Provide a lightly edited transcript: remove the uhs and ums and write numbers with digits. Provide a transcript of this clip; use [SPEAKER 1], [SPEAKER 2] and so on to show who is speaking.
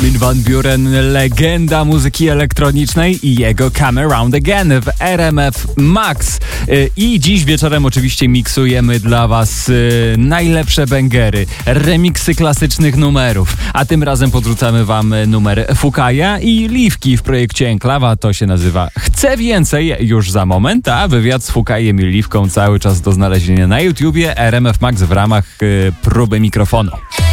[SPEAKER 1] Armin van Buuren, legenda muzyki elektronicznej i jego Come Around Again w RMF Max. I dziś wieczorem oczywiście miksujemy dla was najlepsze bangery, remiksy klasycznych numerów. A tym razem podrzucamy wam numer Fukaja i Liwki w projekcie Enklawa. To się nazywa Chcę Więcej już za moment, a wywiad z Fukajem i Liwką cały czas do znalezienia na YouTubie RMF Max w ramach próby mikrofonu.